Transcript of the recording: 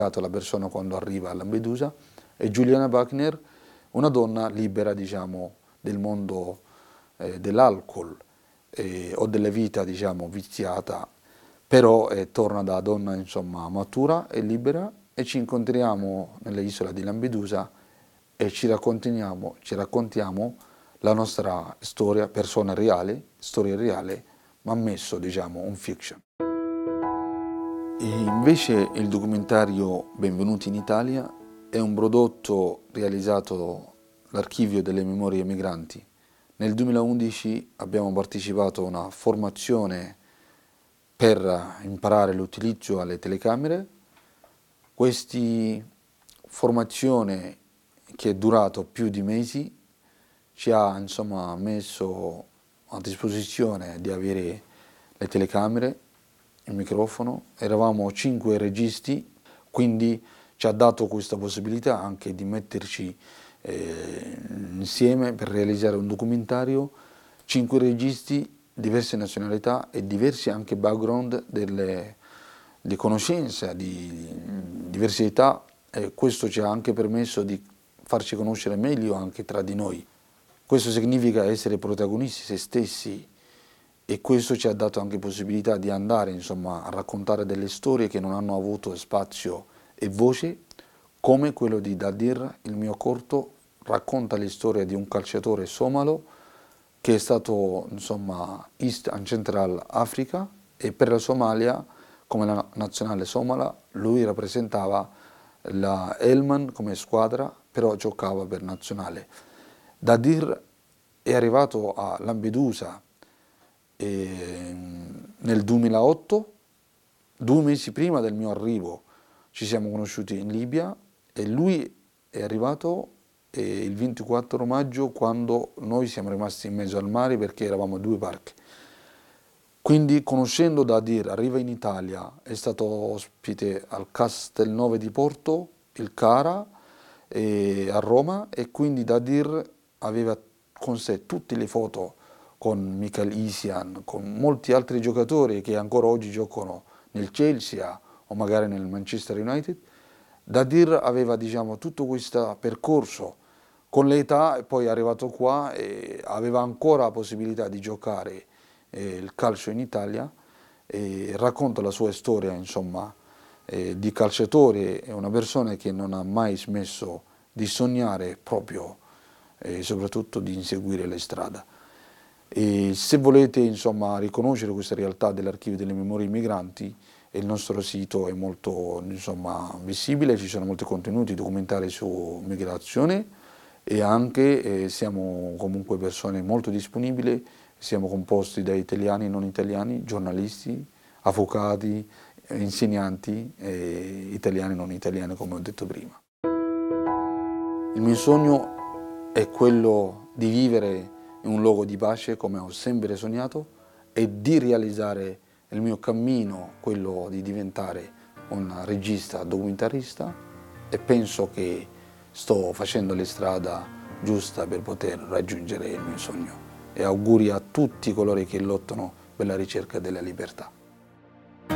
la persona quando arriva a Lampedusa, e Juliana Wagner, una donna libera, diciamo, del mondo dell'alcol o della vita, diciamo, viziata, però torna da donna, insomma, matura e libera, e ci incontriamo nell'isola di Lampedusa e ci raccontiamo la nostra storia, storia reale, ma messo, diciamo, un fiction. E invece il documentario Benvenuti in Italia è un prodotto realizzato dall'Archivio delle Memorie Migranti. Nel 2011 abbiamo partecipato a una formazione per imparare l'utilizzo alle telecamere. Questa formazione, che è durato più di mesi, ci ha, insomma, messo a disposizione di avere le telecamere, il microfono. Eravamo 5 registi, quindi ci ha dato questa possibilità anche di metterci insieme per realizzare un documentario. 5 registi, diverse nazionalità e diversi anche background di conoscenza, di diversità, e questo ci ha anche permesso di farci conoscere meglio anche tra di noi. Questo significa essere protagonisti se stessi, e questo ci ha dato anche possibilità di andare, insomma, a raccontare delle storie che non hanno avuto spazio e voce, come quello di Dadir. Il mio corto racconta la storia di un calciatore somalo che è stato, insomma, East and Central Africa, e per la Somalia, come la nazionale somala, lui rappresentava la Helman come squadra, però giocava per nazionale. Dadir è arrivato a Lampedusa nel 2008, 2 mesi prima del mio arrivo. Ci siamo conosciuti in Libia e lui è arrivato il 24 maggio, quando noi siamo rimasti in mezzo al mare perché eravamo 2 barche. Quindi, conoscendo Dadir, arriva in Italia, è stato ospite al Castelnuovo di Porto, il Cara, a Roma, e quindi Dadir aveva con sé tutte le foto con Michael Essien, con molti altri giocatori che ancora oggi giocano nel Chelsea o magari nel Manchester United. Dadir aveva, diciamo, tutto questo percorso con l'età, e poi è arrivato qua e aveva ancora la possibilità di giocare il calcio in Italia, e racconta la sua storia, insomma, di calciatore. È una persona che non ha mai smesso di sognare proprio, e soprattutto di inseguire le strade. E se volete, insomma, riconoscere questa realtà dell'Archivio delle Memorie Migranti, il nostro sito è molto, insomma, visibile, ci sono molti contenuti documentari su migrazione, e anche siamo comunque persone molto disponibili. Siamo composti da italiani e non italiani, giornalisti, avvocati, insegnanti, italiani e non italiani, come ho detto prima. Il mio sogno è quello di vivere in un luogo di pace, come ho sempre sognato, e di realizzare il mio cammino, quello di diventare un regista documentarista, e penso che sto facendo la strada giusta per poter raggiungere il mio sogno. E auguri a tutti coloro che lottano per la ricerca della libertà.